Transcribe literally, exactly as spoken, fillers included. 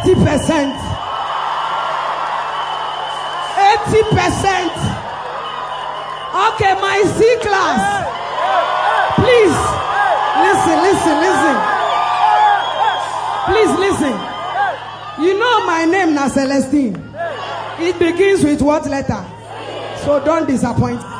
eighty percent. eighty percent. Okay, my C class. Please, listen, listen, listen. Please listen. You know my name now, Celestine. It begins with what letter? So don't disappoint.